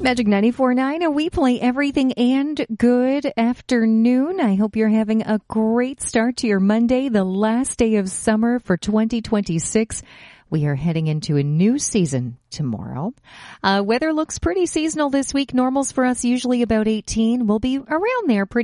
Magic 94.9, and we play everything and good afternoon. I hope you're having a great start to your Monday, the last day of summer for 2026. We are heading into a new season tomorrow. Weather looks pretty seasonal this week. Normals for us usually about 18. We'll be around there pretty